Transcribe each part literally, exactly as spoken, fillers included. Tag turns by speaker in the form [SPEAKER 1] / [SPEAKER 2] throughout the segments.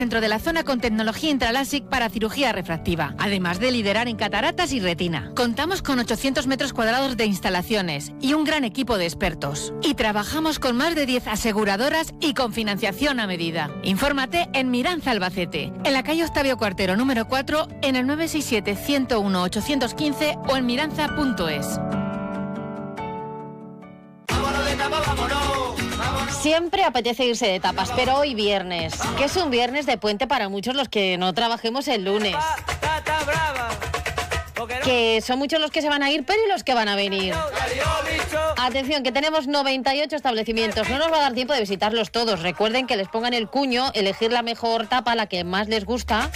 [SPEAKER 1] Dentro de la zona con tecnología Intralásic para cirugía refractiva, además de liderar en cataratas y retina. Contamos con ochocientos metros cuadrados de instalaciones y un gran equipo de expertos. Y trabajamos con más de diez aseguradoras y con financiación a medida. Infórmate en Miranza Albacete, en la calle Octavio Cuartero número cuatro, en el nueve seis siete, ciento uno, ochocientos quince o en miranza punto es.
[SPEAKER 2] Siempre apetece irse de tapas, pero hoy viernes, que es un viernes de puente para muchos los que no trabajemos el lunes. Que son muchos los que se van a ir, pero y los que van a venir. Atención, que tenemos noventa y ocho establecimientos. No nos va a dar tiempo de visitarlos todos. Recuerden que les pongan el cuño, elegir la mejor tapa, la que más les gusta.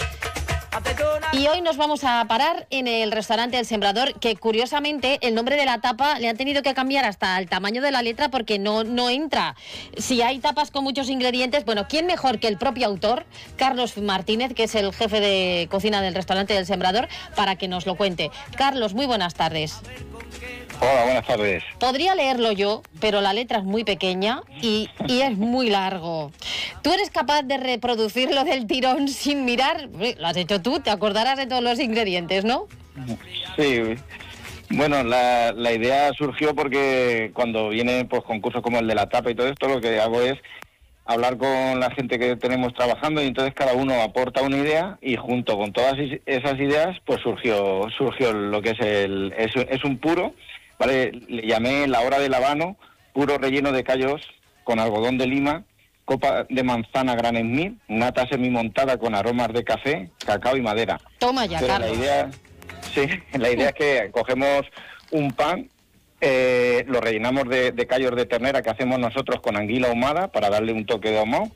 [SPEAKER 2] Y hoy nos vamos a parar en el restaurante El Sembrador, que curiosamente el nombre de la tapa le han tenido que cambiar hasta el tamaño de la letra porque no, no entra. Si hay tapas con muchos ingredientes, bueno, ¿quién mejor que el propio autor, Carlos Martínez, que es el jefe de cocina del restaurante del Sembrador, para que nos lo cuente? Carlos, muy buenas tardes.
[SPEAKER 3] Hola, buenas tardes.
[SPEAKER 2] Podría leerlo yo, pero la letra es muy pequeña y, y es muy largo. ¿Tú eres capaz de reproducirlo del tirón sin mirar? Lo has hecho tú, te acordarás de todos los ingredientes, ¿no?
[SPEAKER 3] Sí, bueno, la, la idea surgió porque cuando vienen pues, concursos como el de la tapa y todo esto, lo que hago es hablar con la gente que tenemos trabajando y entonces cada uno aporta una idea y junto con todas esas ideas pues surgió surgió lo que es el es, es un puro, ¿vale? Le llamé la hora del habano, puro relleno de callos con algodón de lima, copa de manzana Granny Smith, nata semimontada con aromas de café, cacao y madera.
[SPEAKER 2] Toma ya,
[SPEAKER 3] Pero
[SPEAKER 2] Carlos.
[SPEAKER 3] la idea, sí, la idea es que cogemos un pan, eh, lo rellenamos de, de callos de ternera que hacemos nosotros con anguila ahumada para darle un toque de ahumado.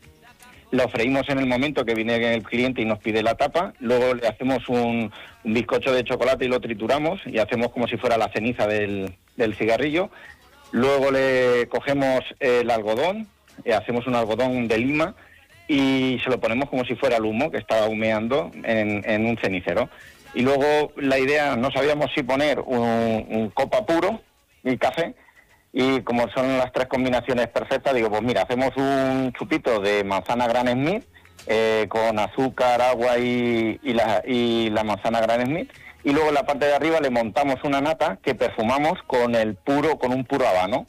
[SPEAKER 3] Lo freímos en el momento que viene el cliente y nos pide la tapa. Luego le hacemos un, un bizcocho de chocolate y lo trituramos y hacemos como si fuera la ceniza del, del cigarrillo. Luego le cogemos el algodón, eh, hacemos un algodón de lima y se lo ponemos como si fuera el humo que estaba humeando en, en un cenicero. Y luego la idea, no sabíamos si poner un, un copa puro y café, y como son las tres combinaciones perfectas, digo, pues mira, hacemos un chupito de manzana Granny Smith eh, con azúcar, agua y, y, la, y la manzana Granny Smith, y luego en la parte de arriba le montamos una nata que perfumamos con el puro, con un puro habano,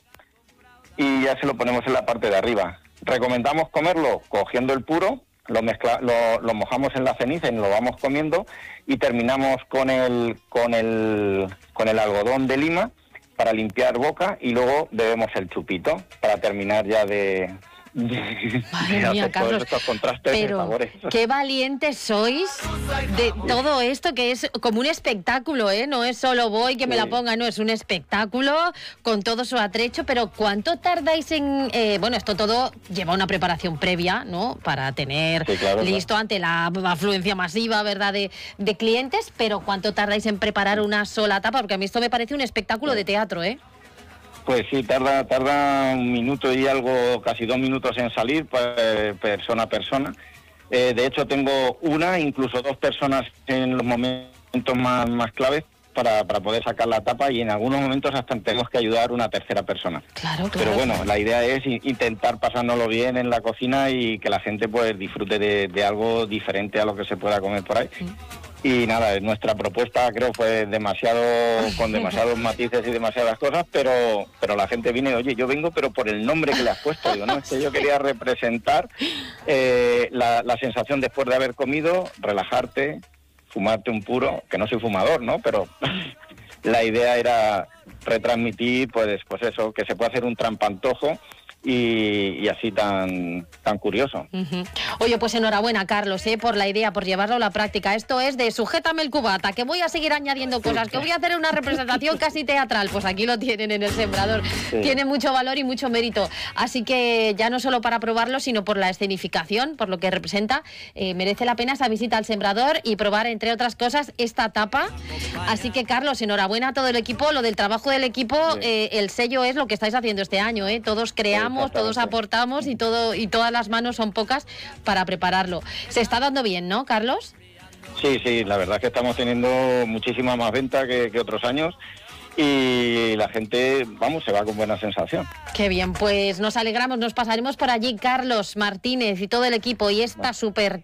[SPEAKER 3] y ya se lo ponemos en la parte de arriba. Recomendamos comerlo cogiendo el puro, lo, mezcla, lo, lo mojamos en la ceniza y lo vamos comiendo, y terminamos con el, con el, con el algodón de lima para limpiar boca y luego bebemos el chupito para terminar ya de...
[SPEAKER 2] Madre mía, Carlos,
[SPEAKER 3] estos contrastes
[SPEAKER 2] pero
[SPEAKER 3] sabores.
[SPEAKER 2] Qué valientes sois de todo esto, que es como un espectáculo, ¿eh? No es solo voy que me la ponga, no, es un espectáculo con todo su atrecho. Pero ¿cuánto tardáis en...? Eh, bueno, esto todo lleva una preparación previa, ¿no? Para tener
[SPEAKER 3] sí, claro,
[SPEAKER 2] listo
[SPEAKER 3] claro.
[SPEAKER 2] ante la afluencia masiva, ¿verdad?, de, de clientes. Pero ¿cuánto tardáis en preparar una sola tapa? Porque a mí esto me parece un espectáculo sí. de teatro, ¿eh?
[SPEAKER 3] Pues sí, tarda tarda un minuto y algo, casi dos minutos en salir, pues, persona a persona. Eh, de hecho, tengo una, incluso dos personas en los momentos más, más claves para, para poder sacar la tapa, y en algunos momentos hasta tenemos que ayudar a una tercera persona.
[SPEAKER 2] Claro, claro.
[SPEAKER 3] Pero bueno, la idea es intentar pasárnoslo bien en la cocina y que la gente pues disfrute de, de algo diferente a lo que se pueda comer por ahí. Sí. Y nada, nuestra propuesta creo fue demasiado, con demasiados matices y demasiadas cosas, pero pero la gente viene, oye, yo vengo pero por el nombre que le has puesto. Digo, no, es que yo quería representar eh, la, la sensación después de haber comido, relajarte, fumarte un puro, que no soy fumador, ¿no? Pero la idea era retransmitir, pues, pues eso, que se puede hacer un trampantojo Y, y así tan tan curioso.
[SPEAKER 2] Uh-huh. Oye, pues enhorabuena, Carlos, ¿eh? por la idea, por llevarlo a la práctica. Esto es de sujétame el cubata, que voy a seguir añadiendo cosas, que voy a hacer una representación casi teatral. Pues aquí lo tienen en El Sembrador. Sí. Tiene mucho valor y mucho mérito. Así que ya no solo para probarlo, sino por la escenificación, por lo que representa, eh, merece la pena esa visita al Sembrador y probar, entre otras cosas, esta tapa. Así que, Carlos, enhorabuena a todo el equipo. Lo del trabajo del equipo, sí. eh, el sello es lo que estáis haciendo este año, ¿eh? Todos creamos, todos aportamos y todo y todas las manos son pocas para prepararlo. Se está dando bien, ¿no, Carlos?
[SPEAKER 3] Sí, sí, la verdad es que estamos teniendo muchísima más venta que, que otros años y la gente, vamos, se va con buena sensación.
[SPEAKER 2] Qué bien, pues nos alegramos, nos pasaremos por allí, Carlos Martínez y todo el equipo, y esta súper